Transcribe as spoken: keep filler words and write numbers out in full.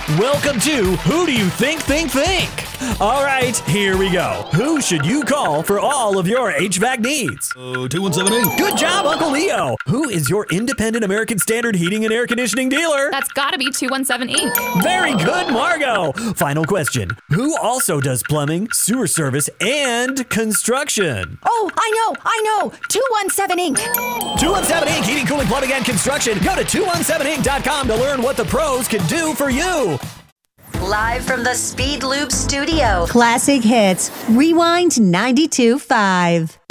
Welcome to Who Do You Think Think Think? All right, here we go. Who should you call for all of your H V A C needs? Oh, two one seven eight. Good job, Uncle Leo. Who is your independent American Standard heating and air conditioning dealer? That's gotta be two one seven Incorporated. Very good, Margot. Final question. Who also does plumbing, sewer service, and construction? Oh, I know, I know. two one seven Incorporated. two one seven Incorporated. Heating, cooling, plumbing, and construction. Go to two one seven inc dot com to learn what the pros can do for you. Live from the Speed Loop studio. Classic Hits. Rewind ninety-two point five.